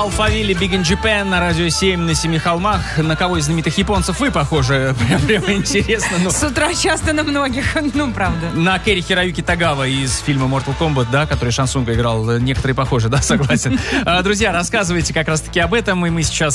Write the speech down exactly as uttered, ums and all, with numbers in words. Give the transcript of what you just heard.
Алфавилли, Big in Japan на радио семь на Семи холмах. На кого из знаменитых японцев вы похожи? Прям, прям интересно. Ну, с утра часто на многих, ну правда. На Кэри Хироюки Тагава из фильма Mortal Kombat, да, который Шансунга играл. Некоторые похожи, да, согласен. Друзья, рассказывайте как раз-таки об этом, и мы сейчас